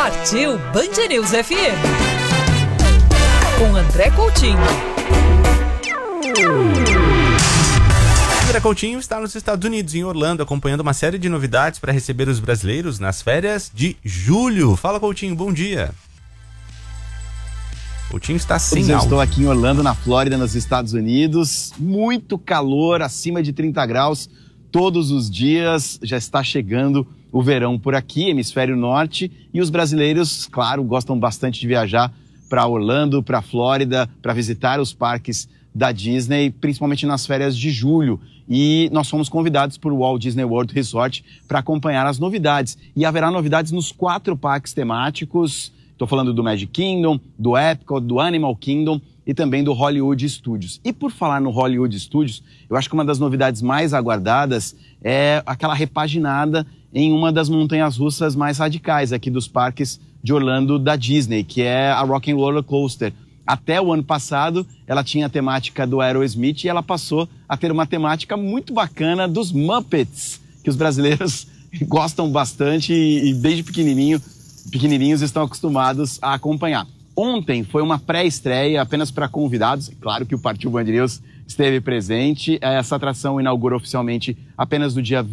Partiu Band News FM. Com André Coutinho. André Coutinho está nos Estados Unidos, em Orlando, acompanhando uma série de novidades para receber os brasileiros nas férias de julho. Fala, Coutinho, bom dia. Coutinho está sem áudio. Eu estou aqui em Orlando, na Flórida, nos Estados Unidos. Muito calor, acima de 30 graus todos os dias. Já está chegando o verão por aqui, hemisfério norte. E os brasileiros, claro, gostam bastante de viajar para Orlando, para Flórida, para visitar os parques da Disney, principalmente nas férias de julho. E nós fomos convidados por Walt Disney World Resort para acompanhar as novidades. E haverá novidades nos 4 parques temáticos. Estou falando do Magic Kingdom, do Epcot, do Animal Kingdom e também do Hollywood Studios. E por falar no Hollywood Studios, eu acho que uma das novidades mais aguardadas é aquela repaginada em uma das montanhas-russas mais radicais aqui dos parques de Orlando da Disney, que é a Rock 'n' Roller Coaster. Até o ano passado, ela tinha a temática do Aerosmith e ela passou a ter uma temática muito bacana dos Muppets, que os brasileiros gostam bastante e desde pequenininhos estão acostumados a acompanhar. Ontem foi uma pré-estreia apenas para convidados, claro que o Partiu Band News esteve presente. Essa atração inaugura oficialmente apenas no dia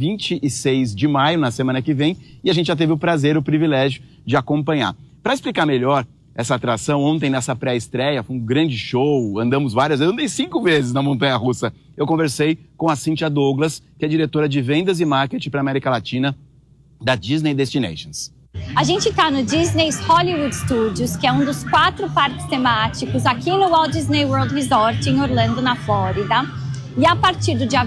26 de maio, na semana que vem, e a gente já teve o prazer, o privilégio de acompanhar. Para explicar melhor essa atração, ontem nessa pré-estreia, foi um grande show, andamos várias vezes, eu andei 5 vezes na montanha-russa. Eu conversei com a Cynthia Douglas, que é diretora de vendas e marketing para a América Latina da Disney Destinations. A gente está no Disney's Hollywood Studios, que é um dos 4 parques temáticos aqui no Walt Disney World Resort, em Orlando, na Flórida. E a partir do dia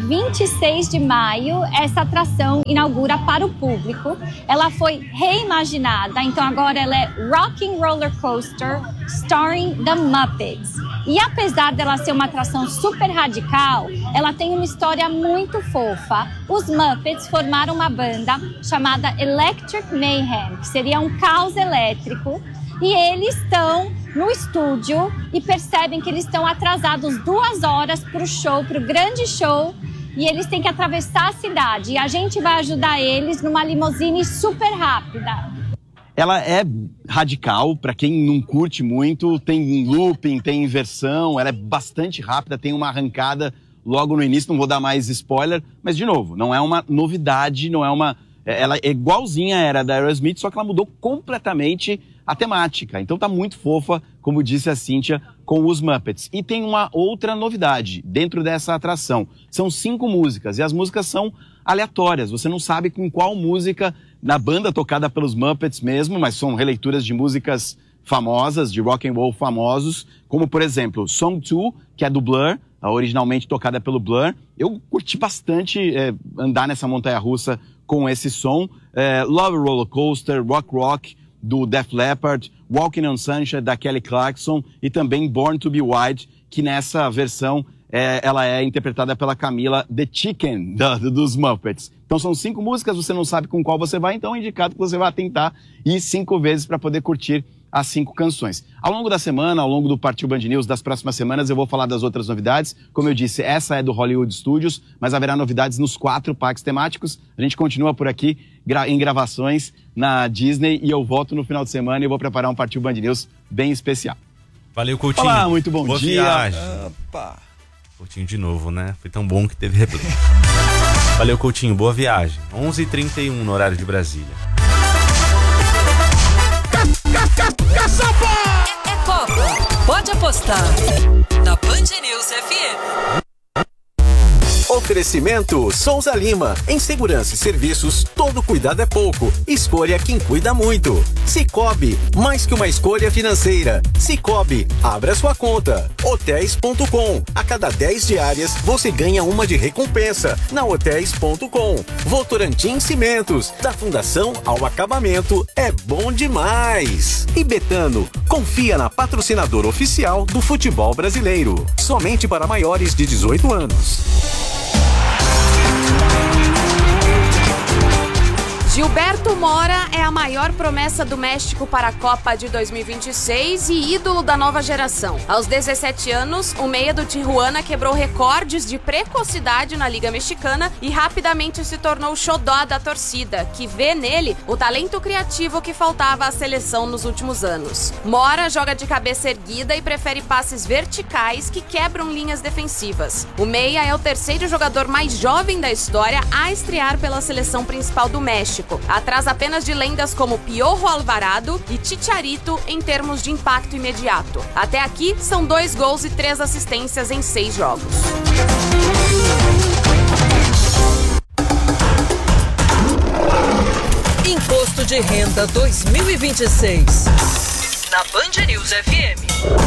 26 de maio, essa atração inaugura para o público. Ela foi reimaginada, então agora ela é Rock 'n' Roller Coaster starring the Muppets. E apesar dela ser uma atração super radical, ela tem uma história muito fofa. Os Muppets formaram uma banda chamada Electric Mayhem, que seria um caos elétrico. E eles estão no estúdio e percebem que eles estão atrasados 2 horas para o show, para o grande show. E eles têm que atravessar a cidade. E a gente vai ajudar eles numa limusine super rápida. Ela é radical, para quem não curte muito, tem looping, tem inversão, ela é bastante rápida, tem uma arrancada logo no início, não vou dar mais spoiler, mas de novo, não é uma novidade, não é uma... Ela é igualzinha era da Aerosmith, só que ela mudou completamente a temática. Então tá muito fofa, como disse a Cynthia, com os Muppets. E tem uma outra novidade dentro dessa atração. São 5 músicas e as músicas são aleatórias. Você não sabe com qual música, na banda tocada pelos Muppets mesmo, mas são releituras de músicas famosas, de rock and roll famosos, como por exemplo, Song 2, que é do Blur, originalmente tocada pelo Blur. Eu curti bastante andar nessa montanha-russa com esse som. Love Roller Coaster, Rock, do Def Leppard, Walking on Sunshine, da Kelly Clarkson, e também Born to Be Wild, que nessa versão ela é interpretada pela Camila The Chicken, dos Muppets. Então são 5 músicas, você não sabe com qual você vai, então é indicado que você vai tentar ir 5 vezes para poder curtir as 5 canções. Ao longo da semana, ao longo do Partiu Band News das próximas semanas, eu vou falar das outras novidades. Como eu disse, essa é do Hollywood Studios, mas haverá novidades nos 4 parques temáticos. A gente continua por aqui em gravações na Disney e eu volto no final de semana e eu vou preparar um Partiu Band News bem especial. Valeu, Coutinho. Olá, muito bom Boa dia. Viagem. Opa. Coutinho de novo, né? Foi tão bom que teve replay. Valeu, Coutinho. Boa viagem. 11h31 no horário de Brasília. É Copa. Pode apostar na Band News FM. Oferecimento Souza Lima. Em segurança e serviços, todo cuidado é pouco. Escolha quem cuida muito. Cicobi, mais que uma escolha financeira. Cicobi, abra sua conta. Hotéis.com. A cada 10 diárias, você ganha uma de recompensa. Na Hotéis.com. Votorantim Cimentos. Da fundação ao acabamento, é bom demais. E Betano, confia na patrocinadora oficial do futebol brasileiro. Somente para maiores de 18 anos. Gilberto Mora é a maior promessa do México para a Copa de 2026 e ídolo da nova geração. Aos 17 anos, o meia do Tijuana quebrou recordes de precocidade na Liga Mexicana e rapidamente se tornou xodó da torcida, que vê nele o talento criativo que faltava à seleção nos últimos anos. Mora joga de cabeça erguida e prefere passes verticais que quebram linhas defensivas. O meia é o terceiro jogador mais jovem da história a estrear pela seleção principal do México, atrás apenas de lendas como Piojo Alvarado e Chicharito em termos de impacto imediato. Até aqui, são 2 gols e 3 assistências em 6 jogos. Imposto de Renda 2026. Na Band News FM.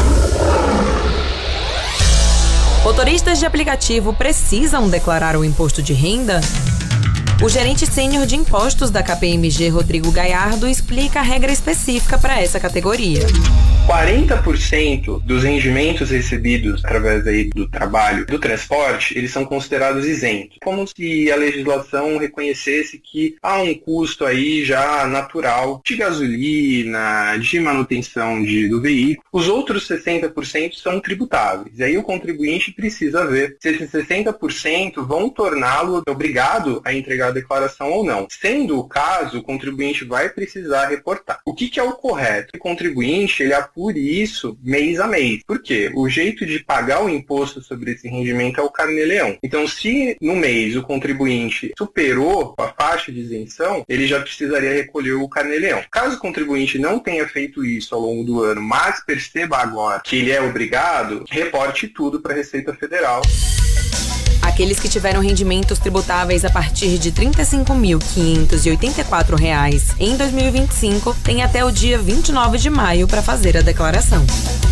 Motoristas de aplicativo precisam declarar o imposto de renda? O gerente sênior de impostos da KPMG, Rodrigo Gallardo, explica a regra específica para essa categoria. 40% dos rendimentos recebidos através aí do trabalho, do transporte, eles são considerados isentos. Como se a legislação reconhecesse que há um custo aí já natural de gasolina, de manutenção do veículo. Os outros 60% são tributáveis. E aí o contribuinte precisa ver se esses 60% vão torná-lo obrigado a entregar a declaração ou não. Sendo o caso, o contribuinte vai precisar reportar. O que é o correto? O contribuinte, ele apure isso mês a mês. Por quê? O jeito de pagar o imposto sobre esse rendimento é o carnê-leão. Então, se no mês o contribuinte superou a faixa de isenção, ele já precisaria recolher o carnê-leão. Caso o contribuinte não tenha feito isso ao longo do ano, mas perceba agora que ele é obrigado, reporte tudo para a Receita Federal. Aqueles que tiveram rendimentos tributáveis a partir de R$ 35.584 em 2025 têm até o dia 29 de maio para fazer a declaração.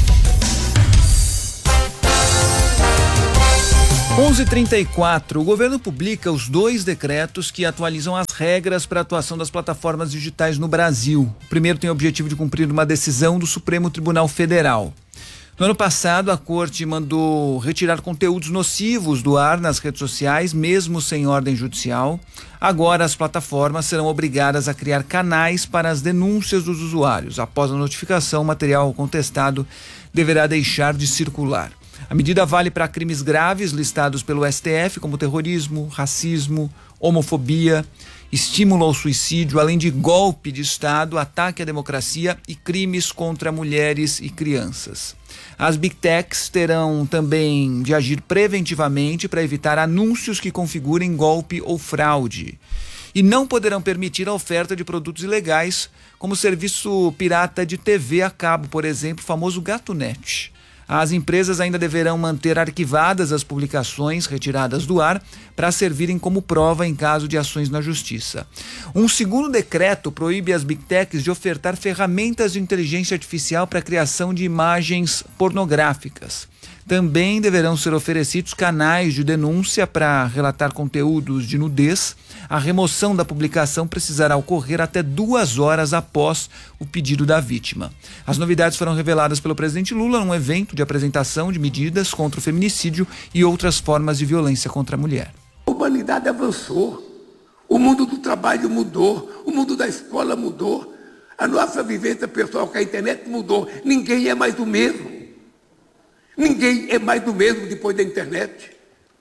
11h34, o governo publica os 2 decretos que atualizam as regras para a atuação das plataformas digitais no Brasil. O primeiro tem o objetivo de cumprir uma decisão do Supremo Tribunal Federal. No ano passado, a Corte mandou retirar conteúdos nocivos do ar nas redes sociais, mesmo sem ordem judicial. Agora, as plataformas serão obrigadas a criar canais para as denúncias dos usuários. Após a notificação, o material contestado deverá deixar de circular. A medida vale para crimes graves listados pelo STF, como terrorismo, racismo, homofobia, estímulo ao suicídio, além de golpe de Estado, ataque à democracia e crimes contra mulheres e crianças. As Big Techs terão também de agir preventivamente para evitar anúncios que configurem golpe ou fraude. E não poderão permitir a oferta de produtos ilegais, como o serviço pirata de TV a cabo, por exemplo, o famoso GatoNet. As empresas ainda deverão manter arquivadas as publicações retiradas do ar para servirem como prova em caso de ações na justiça. Um segundo decreto proíbe as Big Techs de ofertar ferramentas de inteligência artificial para a criação de imagens pornográficas. Também deverão ser oferecidos canais de denúncia para relatar conteúdos de nudez. A remoção da publicação precisará ocorrer até 2 horas após o pedido da vítima. As novidades foram reveladas pelo presidente Lula num evento de apresentação de medidas contra o feminicídio e outras formas de violência contra a mulher. A humanidade avançou, o mundo do trabalho mudou, o mundo da escola mudou, a nossa vivência pessoal com a internet mudou. Ninguém é mais o mesmo. Ninguém é mais do mesmo depois da internet.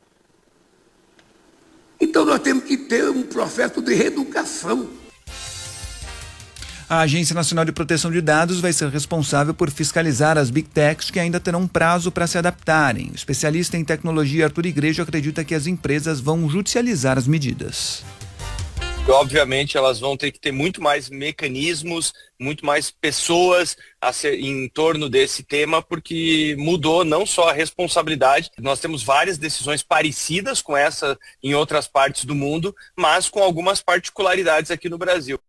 Então nós temos que ter um processo de reeducação. A Agência Nacional de Proteção de Dados vai ser responsável por fiscalizar as Big Techs, que ainda terão prazo para se adaptarem. O especialista em tecnologia Arthur Igreja acredita que as empresas vão judicializar as medidas. Obviamente elas vão ter que ter muito mais mecanismos, muito mais pessoas em torno desse tema, porque mudou não só a responsabilidade, nós temos várias decisões parecidas com essa em outras partes do mundo, mas com algumas particularidades aqui no Brasil.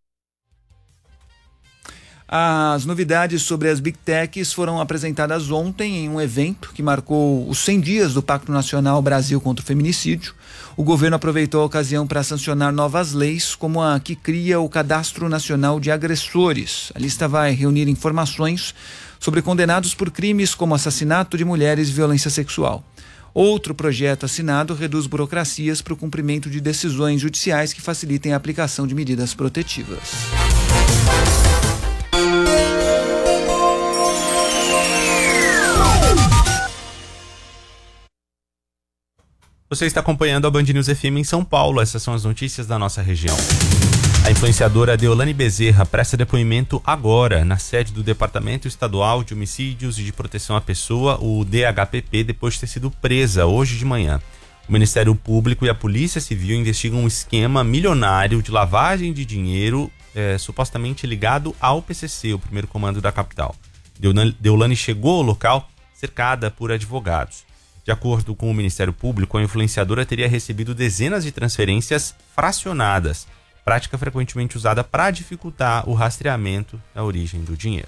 As novidades sobre as Big Techs foram apresentadas ontem em um evento que marcou os 100 dias do Pacto Nacional Brasil contra o Feminicídio. O governo aproveitou a ocasião para sancionar novas leis, como a que cria o Cadastro Nacional de Agressores. A lista vai reunir informações sobre condenados por crimes como assassinato de mulheres e violência sexual. Outro projeto assinado reduz burocracias para o cumprimento de decisões judiciais que facilitem a aplicação de medidas protetivas. Você está acompanhando a Band News FM em São Paulo. Essas são as notícias da nossa região. A influenciadora Deolane Bezerra presta depoimento agora na sede do Departamento Estadual de Homicídios e de Proteção à Pessoa, o DHPP, depois de ter sido presa hoje de manhã. O Ministério Público e a Polícia Civil investigam um esquema milionário de lavagem de dinheiro supostamente ligado ao PCC, o primeiro comando da capital. Deolane chegou ao local cercada por advogados. De acordo com o Ministério Público, a influenciadora teria recebido dezenas de transferências fracionadas, prática frequentemente usada para dificultar o rastreamento da origem do dinheiro.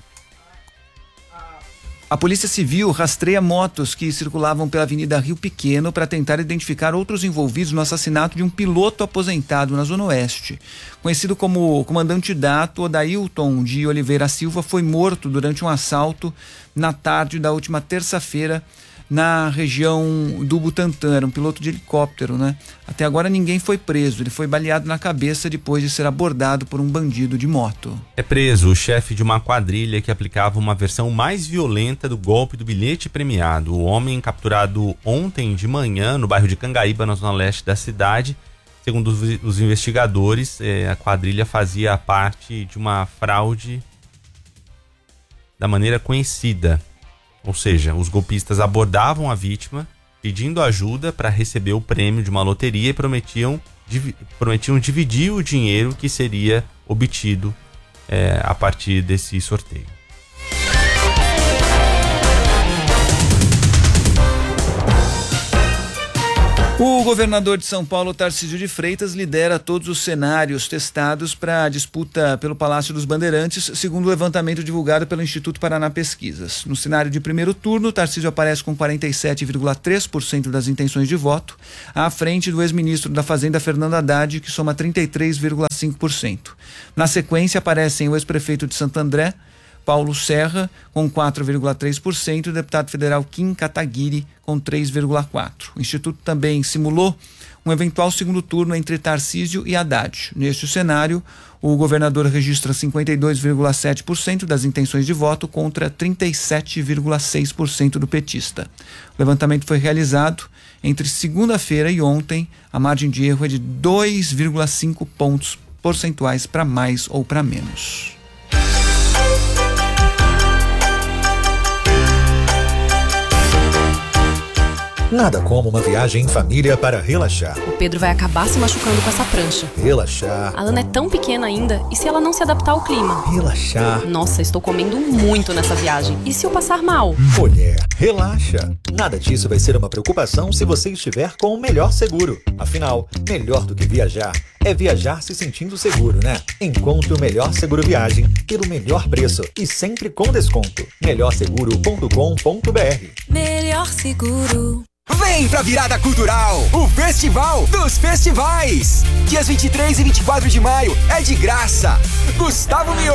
A Polícia Civil rastreia motos que circulavam pela Avenida Rio Pequeno para tentar identificar outros envolvidos no assassinato de um piloto aposentado na Zona Oeste. Conhecido como Comandante Dato, Odailton de Oliveira Silva foi morto durante um assalto na tarde da última terça-feira na região do Butantã. Era um piloto de helicóptero, né? Até agora ninguém foi preso. Ele foi baleado na cabeça depois de ser abordado por um bandido de moto. É preso o chefe de uma quadrilha que aplicava uma versão mais violenta do golpe do bilhete premiado. O homem, capturado ontem de manhã no bairro de Cangaíba, na zona leste da cidade. Segundo os investigadores, a quadrilha fazia parte de uma fraude da maneira conhecida. Ou seja, os golpistas abordavam a vítima pedindo ajuda para receber o prêmio de uma loteria e prometiam dividir o dinheiro que seria obtido a partir desse sorteio. O governador de São Paulo, Tarcísio de Freitas, lidera todos os cenários testados para a disputa pelo Palácio dos Bandeirantes, segundo o levantamento divulgado pelo Instituto Paraná Pesquisas. No cenário de primeiro turno, Tarcísio aparece com 47,3% das intenções de voto, à frente do ex-ministro da Fazenda, Fernando Haddad, que soma 33,5%. Na sequência, aparecem o ex-prefeito de Santo André, Paulo Serra, com 4,3%, e o deputado federal Kim Kataguiri, com 3,4%. O Instituto também simulou um eventual segundo turno entre Tarcísio e Haddad. Neste cenário, o governador registra 52,7% das intenções de voto contra 37,6% do petista. O levantamento foi realizado entre segunda-feira e ontem. A margem de erro é de 2,5 pontos percentuais para mais ou para menos. Nada como uma viagem em família para relaxar. O Pedro vai acabar se machucando com essa prancha. Relaxar. A Lana é tão pequena ainda, e se ela não se adaptar ao clima? Relaxar. Nossa, estou comendo muito nessa viagem. E se eu passar mal? Mulher, relaxa. Nada disso vai ser uma preocupação se você estiver com o melhor seguro. Afinal, melhor do que viajar é viajar se sentindo seguro, né? Encontre o melhor seguro viagem pelo melhor preço e sempre com desconto. melhorseguro.com.br. Melhor seguro. Vem pra Virada Cultural, o Festival dos Festivais. Dias 23 e 24 de maio é de graça. Gustavo Mioto.